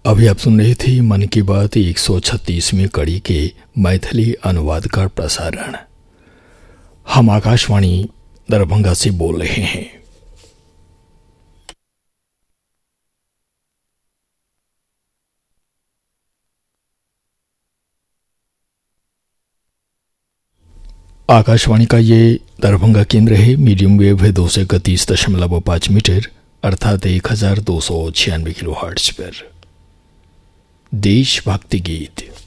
अभी आप सुन रहे थे मन की बात 136वीं कड़ी के मैथिली अनुवाद का प्रसारण। हम आकाशवाणी दरभंगा से बोल रहे हैं। आकाशवाणी का ये दरभंगा केंद्र है। मीडियम वेव है 231.5 मीटर अर्थात 1296 किलोहर्ट्ज पर। देशभक्ति गीत।